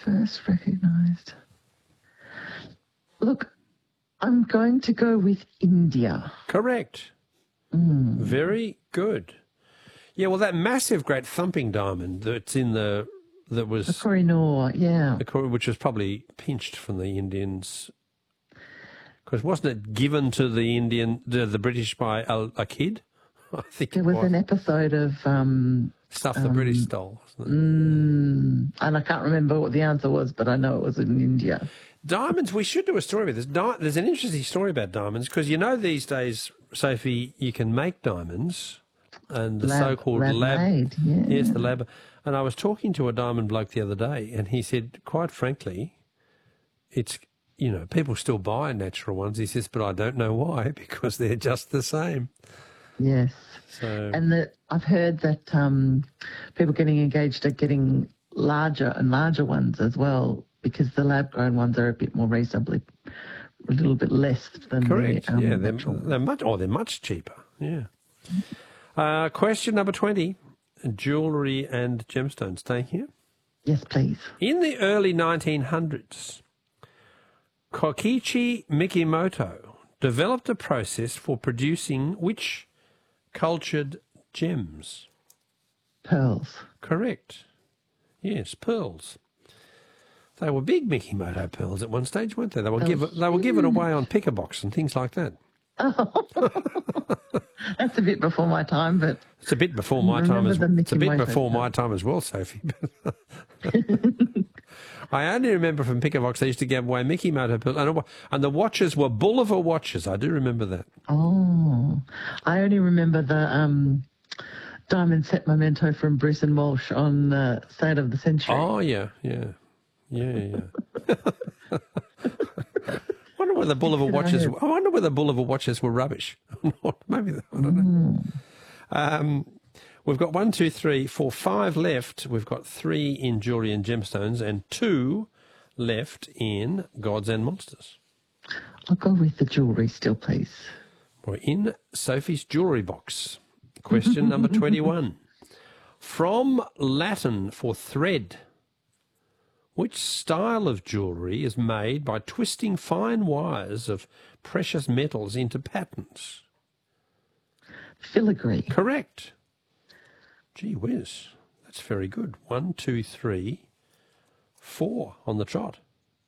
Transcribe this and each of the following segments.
First recognised. Look, I'm going to go with India. Correct. Very good. Yeah, well, that massive, great thumping diamond that was... The Kohinoor, yeah. Which was probably pinched from the Indians. Because wasn't it given to the British by a kid? I think there was an episode of... stuff the British stole, wasn't it? And I can't remember what the answer was, but I know it was in India. Diamonds, we should do a story about this. There's an interesting story about diamonds because these days, Sophie, you can make diamonds and the so-called lab. Made, yeah. Yes, the lab. And I was talking to a diamond bloke the other day and he said, quite frankly, it's, people still buy natural ones. He says, but I don't know why because they're just the same. Yes. So, and I've heard that people getting engaged are getting larger and larger ones as well because the lab-grown ones are a bit more reasonably, a little bit less than correct. the they're much cheaper. Yeah. Question number 20, jewellery and gemstones. Stay here. Yes, please. In the early 1900s, Kokichi Mikimoto developed a process for producing which cultured gems? Pearls. Correct. Yes, pearls. They were big Mikimoto pearls at one stage, weren't they? They were given away on picker box and things like that. Oh, that's a bit before my time, but it's a bit before my time as well. It's a bit before my time as well, Sophie. I only remember from picker box they used to give away Mikimoto pearls, and the watches were Bulliver watches. I do remember that. Oh, I only remember the diamond set memento from Bruce and Walsh on the State of the Century. Oh yeah. I wonder whether Bulliver watches were rubbish. Maybe I don't know. We've got 1, 2, 3, 4, 5 left. We've got 3 in jewellery and gemstones and 2 left in gods and monsters. I'll go with the jewellery still, please. We're in Sophie's jewellery box. Question number 21. From Latin for thread, which style of jewellery is made by twisting fine wires of precious metals into patterns? Filigree. Correct. Gee whiz, that's very good. 1, 2, 3, 4 on the trot.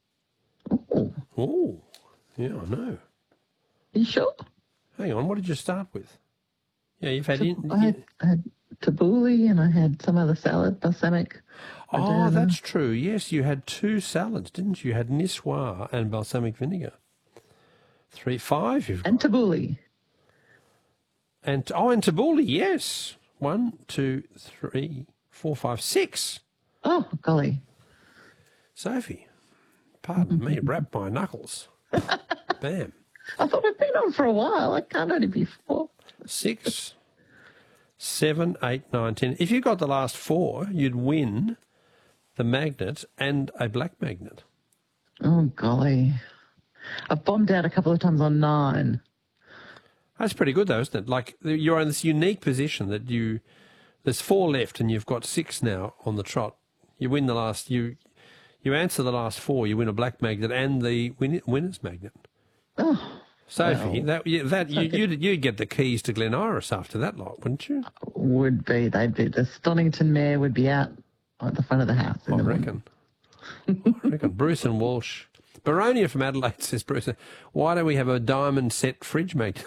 Oh, yeah, I know. Are you sure? Hang on, what did you start with? Yeah, you've had... I had tabbouleh and I had some other salad, balsamic. Oh, that's true. Yes, you had 2 salads, didn't you? You had niçoise and balsamic vinegar. 3, 5 you've got. And tabbouleh. And tabbouleh, yes. 1, 2, 3, 4, 5, 6. Oh, golly. Sophie, pardon me, wrap my knuckles. Bam. I thought I'd been on for a while. I can't only be 4. 6, 7, 8, 9, 10. If you got the last 4, you'd win the magnet and a black magnet. Oh, golly. I've bombed out a couple of times on 9. That's pretty good, though, isn't it? Like, you're in this unique position that there's 4 left and you've got 6 now on the trot. You win the last, you answer the last 4, you win a black magnet and the winner's magnet. Oh, Sophie, well, you'd get the keys to Glen Iris after that lot, wouldn't you? Would be. They'd be. The Stonington mare would be out at the front of the house. I reckon. Bruce and Walsh. Baronia from Adelaide says, Bruce, why don't we have a diamond set fridge magnet?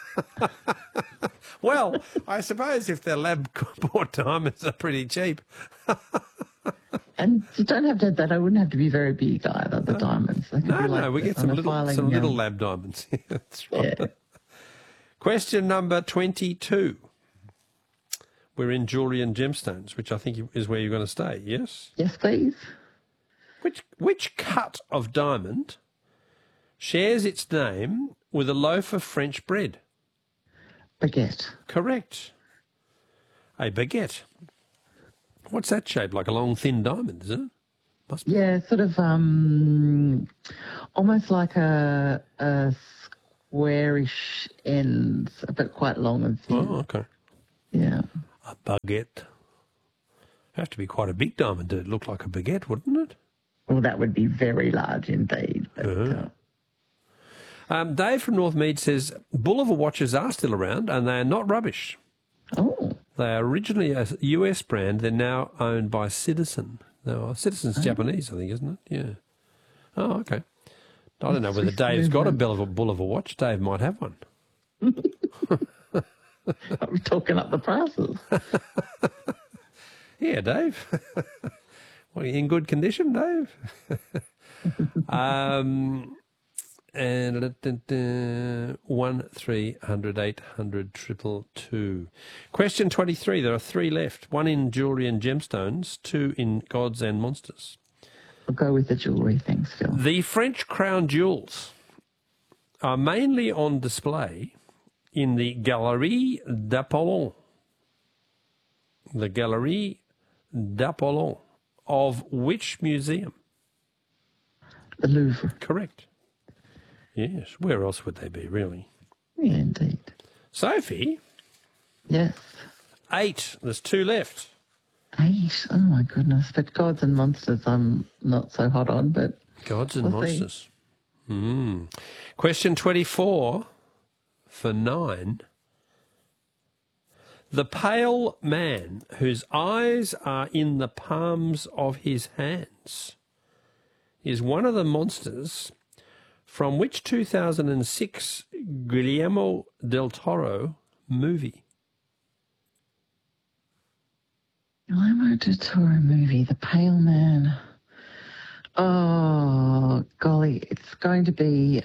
Well, I suppose if they're lab-bought diamonds are pretty cheap. And you don't have to have that. I wouldn't have to be very big either, the diamonds. No, we get some little lab diamonds. That's right. Yeah. Question number 22. We're in jewellery and gemstones, which I think is where you're going to stay, yes? Yes, please. Which cut of diamond shares its name with a loaf of French bread? Baguette. Correct. A baguette. What's that shape? Like a long, thin diamond, is it? Must be. Yeah, sort of almost like a squarish ends, but quite long and thin. Oh, okay. Yeah. A baguette. Have to be quite a big diamond to look like a baguette, wouldn't it? Well, that would be very large indeed. But, Dave from Northmead says Bulliver watches are still around and they are not rubbish. oh, They are originally a US brand. They're now owned by Citizen. No, Citizen's Japanese, I think, isn't it? Yeah. Oh, okay. I don't know whether Dave's got a Bulliver watch. Dave might have one. I'm talking up the prices. Yeah, Dave. Well, in good condition, Dave? And 1-300-800-222. Question 23. There are 3 left. 1 in jewellery and gemstones, 2 in gods and monsters. I'll go with the jewellery. Thanks, Phil. The French crown jewels are mainly on display in the Galerie d'Apollon. The Galerie d'Apollon of which museum? The Louvre. Correct. Yes. Where else would they be, really? Yeah, indeed. Sophie? Yes. 8. There's 2 left. 8. Oh, my goodness. But gods and monsters I'm not so hot on, but... Gods and we'll see. monsters. Question 24 for 9. The pale man whose eyes are in the palms of his hands is one of the monsters from which 2006 Guillermo del Toro movie? Guillermo del Toro movie, The Pale Man. Oh, golly, it's going to be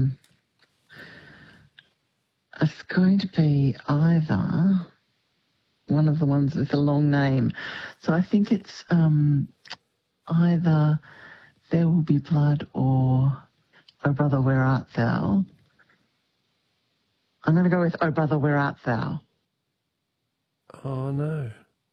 either one of the ones with a long name. So I think it's either There Will Be Blood or Oh Brother, Where Art Thou? I'm going to go with Oh Brother, Where Art Thou? Oh, no.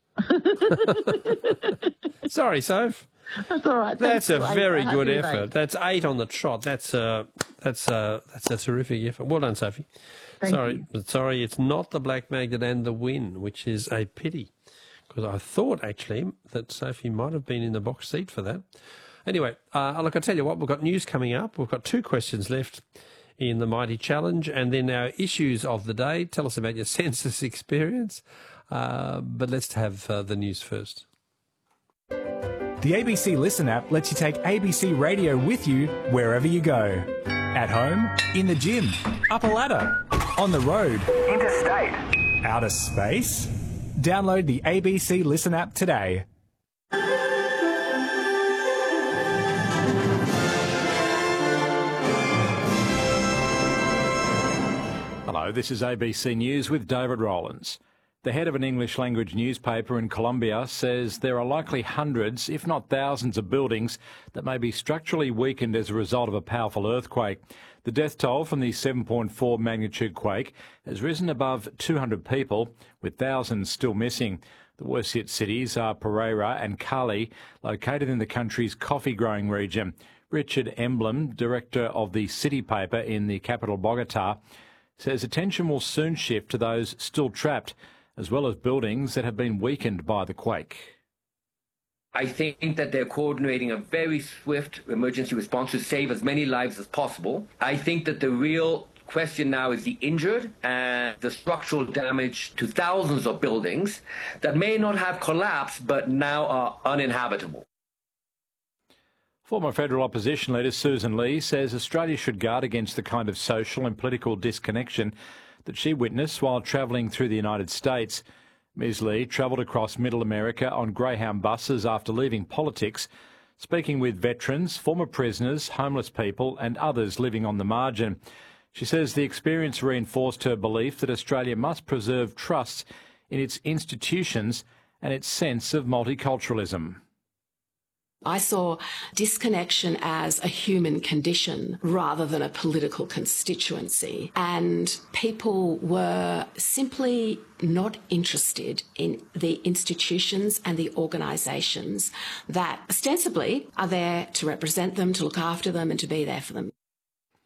Sorry, Soph. That's all right. That's a Thanks, very Elaine. good Happy effort. Elaine. That's 8 on the trot. That's a terrific effort. Well done, Sophie. Thank you. Sorry, it's not the Black Magnet and the Win, which is a pity, because I thought actually that Sophie might have been in the box seat for that. Anyway, look, I tell you what, we've got news coming up. We've got 2 questions left in the Mighty Challenge, and then our issues of the day. Tell us about your census experience. But let's have the news first. The ABC Listen app lets you take ABC Radio with you wherever you go. At home, in the gym, up a ladder, on the road, interstate, outer space. Download the ABC Listen app today. Hello, this is ABC News with David Rowlands. The head of an English language newspaper in Colombia says there are likely hundreds, if not thousands, of buildings that may be structurally weakened as a result of a powerful earthquake. The death toll from the 7.4 magnitude quake has risen above 200 people, with thousands still missing. The worst hit cities are Pereira and Cali, located in the country's coffee-growing region. Richard Emblem, director of the City paper in the capital Bogota, says attention will soon shift to those still trapped, as well as buildings that have been weakened by the quake. I think that they're coordinating a very swift emergency response to save as many lives as possible. I think that the real question now is the injured and the structural damage to thousands of buildings that may not have collapsed but now are uninhabitable. Former federal opposition leader Susan Lee says Australia should guard against the kind of social and political disconnection that she witnessed while travelling through the United States. Ms Lee travelled across Middle America on Greyhound buses after leaving politics, speaking with veterans, former prisoners, homeless people and others living on the margin. She says the experience reinforced her belief that Australia must preserve trust in its institutions and its sense of multiculturalism. I saw disconnection as a human condition rather than a political constituency, and people were simply not interested in the institutions and the organisations that ostensibly are there to represent them, to look after them and to be there for them.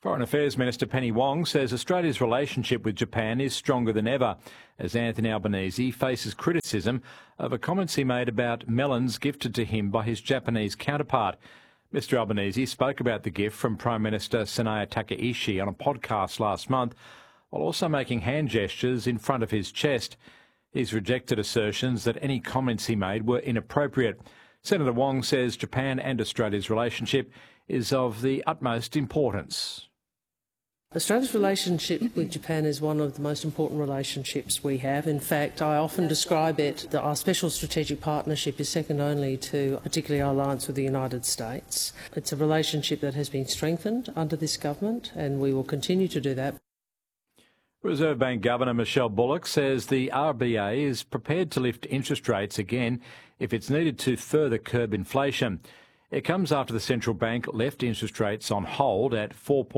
Foreign Affairs Minister Penny Wong says Australia's relationship with Japan is stronger than ever, as Anthony Albanese faces criticism over comments he made about melons gifted to him by his Japanese counterpart. Mr Albanese spoke about the gift from Prime Minister Sanae Takaishi on a podcast last month, while also making hand gestures in front of his chest. He's rejected assertions that any comments he made were inappropriate. Senator Wong says Japan and Australia's relationship is of the utmost importance. Australia's relationship with Japan is one of the most important relationships we have. In fact, I often describe it that our special strategic partnership is second only to particularly our alliance with the United States. It's a relationship that has been strengthened under this government, and we will continue to do that. Reserve Bank Governor Michelle Bullock says the RBA is prepared to lift interest rates again if it's needed to further curb inflation. It comes after the central bank left interest rates on hold at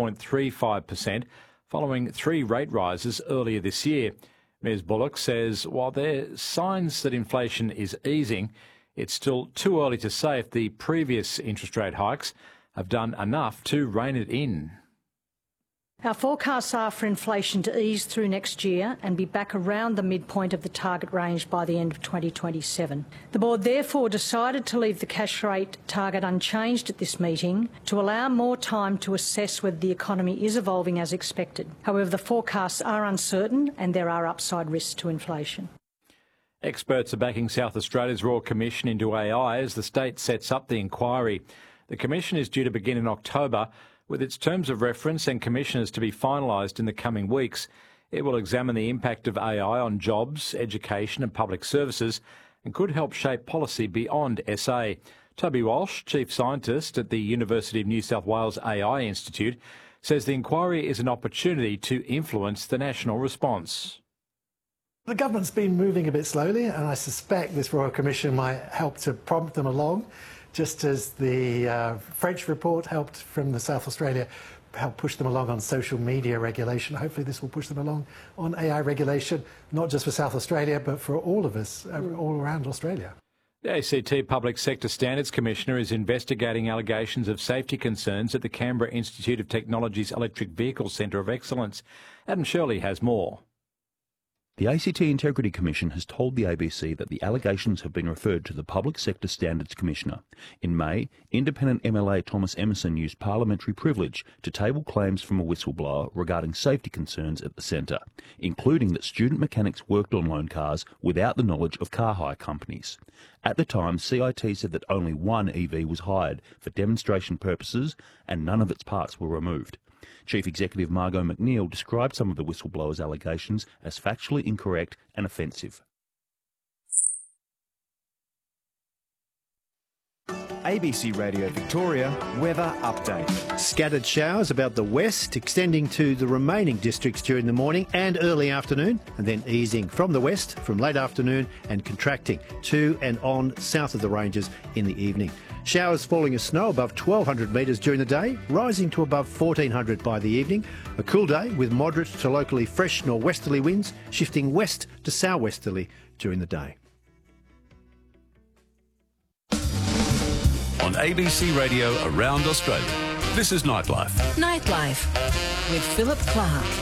4.35% following 3 rate rises earlier this year. Ms Bullock says while there are signs that inflation is easing, it's still too early to say if the previous interest rate hikes have done enough to rein it in. Our forecasts are for inflation to ease through next year and be back around the midpoint of the target range by the end of 2027. The board therefore decided to leave the cash rate target unchanged at this meeting to allow more time to assess whether the economy is evolving as expected. However, the forecasts are uncertain and there are upside risks to inflation. Experts are backing South Australia's Royal Commission into AI as the state sets up the inquiry. The commission is due to begin in October, with its terms of reference and commissioners to be finalised in the coming weeks. It will examine the impact of AI on jobs, education and public services and could help shape policy beyond SA. Toby Walsh, Chief Scientist at the University of New South Wales AI Institute, says the inquiry is an opportunity to influence the national response. The government's been moving a bit slowly, and I suspect this Royal Commission might help to prompt them along, just as the French report helped from the South Australia, help push them along on social media regulation. Hopefully this will push them along on AI regulation, not just for South Australia, but for all of us, all around Australia. The ACT Public Sector Standards Commissioner is investigating allegations of safety concerns at the Canberra Institute of Technology's Electric Vehicle Centre of Excellence. Adam Shirley has more. The ACT Integrity Commission has told the ABC that the allegations have been referred to the Public Sector Standards Commissioner. In May, independent MLA Thomas Emerson used parliamentary privilege to table claims from a whistleblower regarding safety concerns at the centre, including that student mechanics worked on loan cars without the knowledge of car hire companies. At the time, CIT said that only one EV was hired for demonstration purposes and none of its parts were removed. Chief Executive Margot McNeil described some of the whistleblower's allegations as factually incorrect and offensive. ABC Radio Victoria weather update. Scattered showers about the west, extending to the remaining districts during the morning and early afternoon, and then easing from the west from late afternoon and contracting to and on south of the ranges in the evening. Showers falling as snow above 1,200 metres during the day, rising to above 1,400 by the evening. A cool day with moderate to locally fresh nor'westerly winds, shifting west to sou'westerly during the day. On ABC Radio around Australia, this is Nightlife. Nightlife with Philip Clark.